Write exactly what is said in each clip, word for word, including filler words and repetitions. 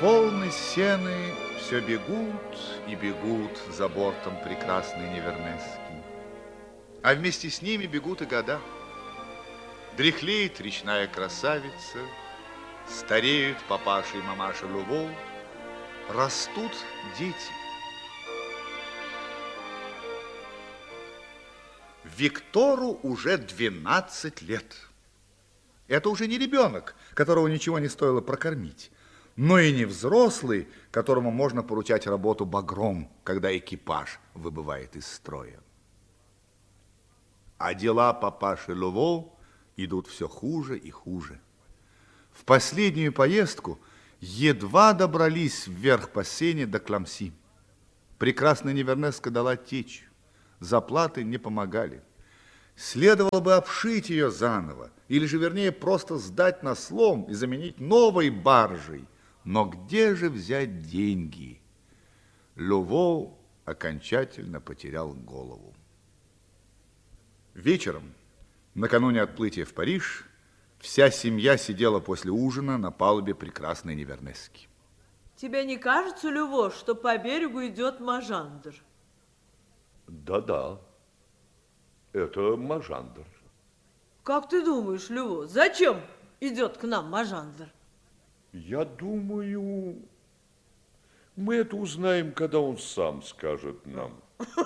Волны сены все бегут и бегут за бортом прекрасной Невернески. А вместе с ними бегут и года. Дряхлеет речная красавица, стареют папаша и мамаша Лювол, растут дети. Виктору уже двенадцать лет. Это уже не ребенок, которого ничего не стоило прокормить, но и не взрослый, которому можно поручать работу багром, когда экипаж выбывает из строя. А дела папаши Лювол идут все хуже и хуже. В последнюю поездку едва добрались вверх по Сене до Кламси. Прекрасная Невернеска дала течь, заплаты не помогали. Следовало бы обшить ее заново, или же, вернее, просто сдать на слом и заменить новой баржей. Но где же взять деньги? Лювол окончательно потерял голову. Вечером, накануне отплытия в Париж, вся семья сидела после ужина на палубе прекрасной Невернески. Тебе не кажется, Люво, что по берегу идет Мажандр? Да-да, это Мажандр. Как ты думаешь, Люво, зачем идет к нам Мажандр? Я думаю, мы это узнаем, когда он сам скажет нам.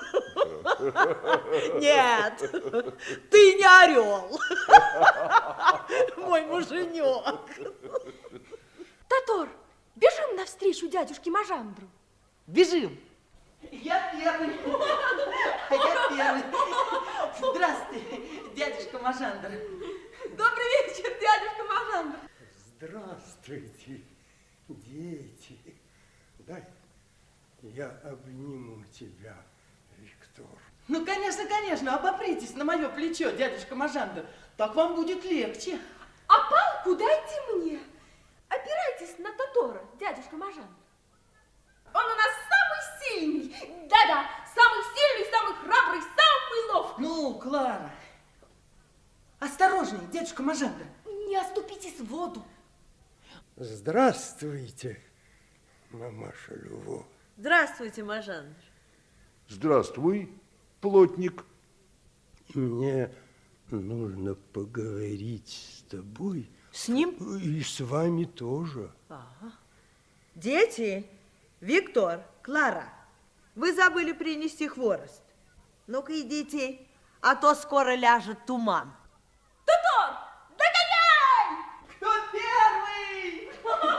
Нет, ты не орел, мой муженек. Татор, бежим навстречу дядюшке Мажандру. Бежим. Я первый. Я первый. Здравствуйте, дядюшка Мажандр. Добрый вечер, дядюшка Мажандр. Здравствуйте, дети. Дай я обниму тебя, Виктор. Ну, конечно, конечно, обопритесь на мое плечо, дядюшка Мажандр. Так вам будет легче. А палку дайте мне. Опирайтесь на Татора, дядюшка Мажандр. Он у нас самый сильный. Да-да, самый сильный, самый храбрый, самый ловкий. Ну, Клара, осторожней, дядюшка Мажандр. Не оступитесь в воду. Здравствуйте, мамаша Люво. Здравствуйте, Мажандр. Здравствуй, плотник. Мне нужно поговорить с тобой. С ним? И с вами тоже. Ага. Дети, Виктор, Клара, вы забыли принести хворост. Ну-ка идите, а то скоро ляжет туман. Татор, догоняй! Кто первый?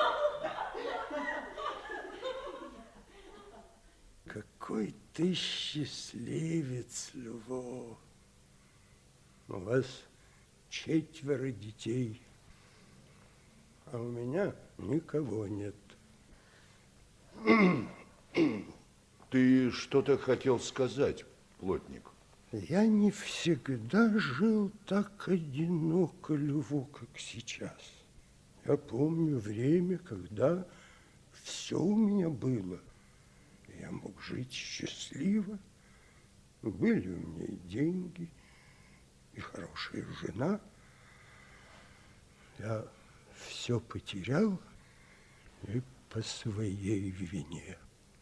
Какой ты счастливец, Люво. У вас четверо детей, а у меня никого нет. Ты что-то хотел сказать, плотник? Я не всегда жил так одиноко, Люво, как сейчас. Я помню время, когда все у меня было. Я мог жить счастливо. Были у меня и деньги, и хорошая жена. Я все потерял и по своей вине.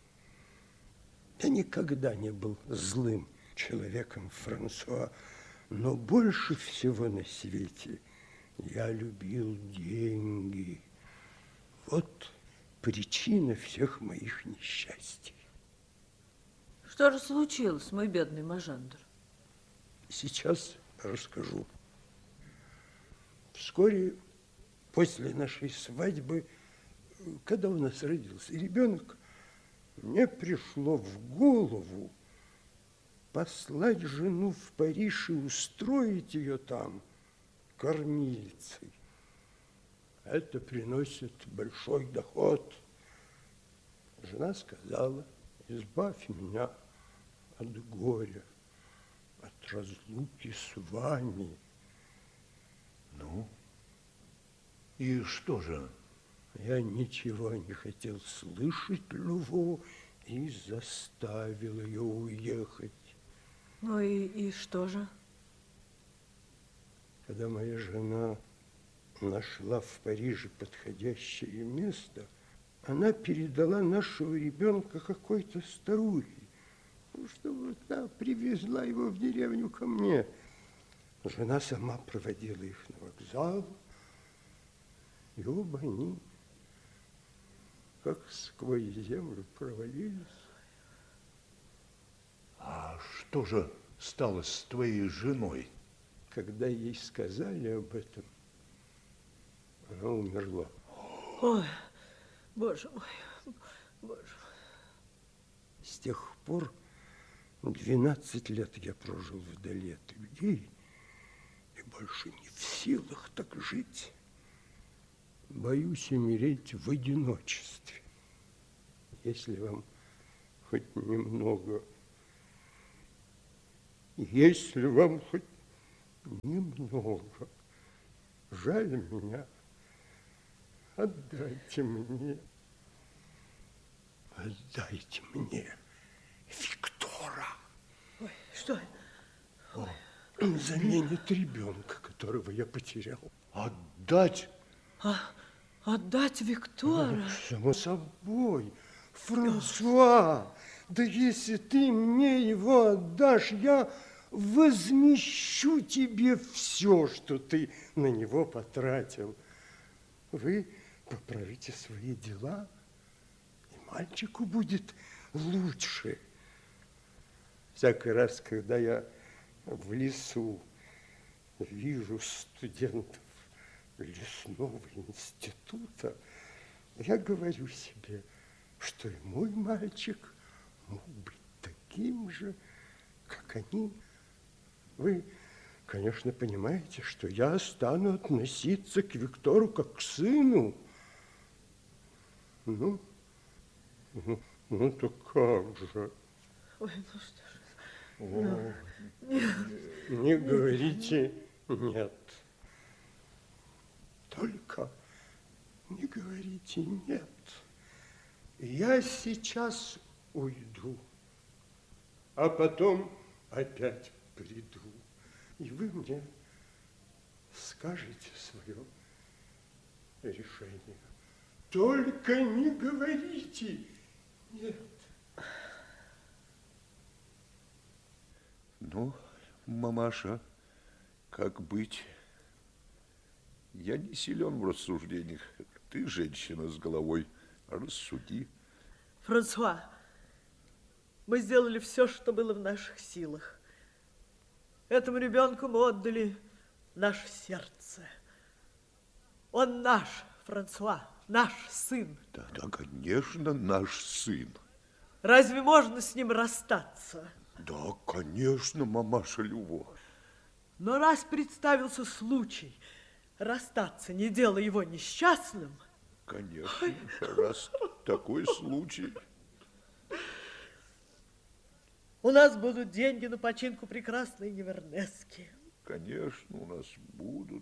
Я никогда не был злым человеком, Франсуа, но больше всего на свете я любил деньги. Вот причина всех моих несчастий. Что же случилось, мой бедный Мажандр? Сейчас расскажу. Вскоре после нашей свадьбы, когда у нас родился ребенок, мне пришло в голову послать жену в Париж и устроить ее там кормилицей. Это приносит большой доход. Жена сказала: избавь меня от горя, от разлуки с вами. Ну, и что же? Я ничего не хотел слышать, Люво, и заставил ее уехать. Ну и, и что же? Когда моя жена нашла в Париже подходящее место, она передала нашего ребенка какой-то старухе, чтобы та привезла его в деревню ко мне. Жена сама проводила их на вокзал, и оба они, как сквозь землю, провалились. А что же стало с твоей женой? Когда ей сказали об этом, она умерла. Ой, боже мой, боже мой. С тех пор двенадцать лет я прожил вдали от людей и больше не в силах так жить. Боюсь умереть в одиночестве. Если вам хоть немного, если вам хоть немного жаль меня, отдайте мне, отдайте мне Виктора. Ой, что? Он заменит ребенка, которого я потерял. Отдать? А, отдать Виктора? Само собой, Франсуа, да если ты мне его отдашь, я возмещу тебе все, что ты на него потратил. Вы поправите свои дела, и мальчику будет лучше. Всякий раз, когда я в лесу вижу студентов лесного института, я говорю себе, что и мой мальчик мог быть таким же, как они. Вы, конечно, понимаете, что я стану относиться к Виктору как к сыну. Ну, ну, ну так как же? Ой, ну что же. Ну, Не говорите нет. Только не говорите нет. Я сейчас уйду, а потом опять приду. И вы мне скажете свое решение. Только не говорите нет. Ну, мамаша, как быть? Я не силен в рассуждениях. Ты женщина с головой. Рассуди. Франсуа, мы сделали все, что было в наших силах. Этому ребенку мы отдали наше сердце. Он наш, Франсуа, наш сын. Да, да, конечно, наш сын. Разве можно с ним расстаться? Да, конечно, мамаша Люво. Но раз представился случай расстаться, не делая его несчастным... Конечно, раз такой случай. У нас будут деньги на починку прекрасной Невернески. Конечно, у нас будут.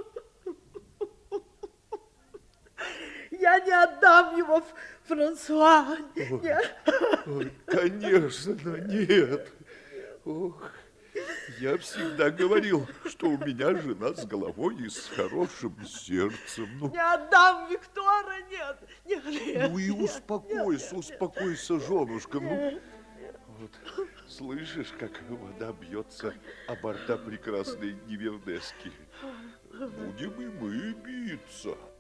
Я не отдам его, Франсуа. Ой, ой, конечно, нет. Ох, я всегда говорил, что у меня жена с головой и с хорошим сердцем. Ну, не отдам Виктора, нет. нет, нет ну и нет, успокойся, нет, успокойся, женушка. Ну, вот, слышишь, как вода бьется о борта прекрасной Невернески? Будем и мы биться.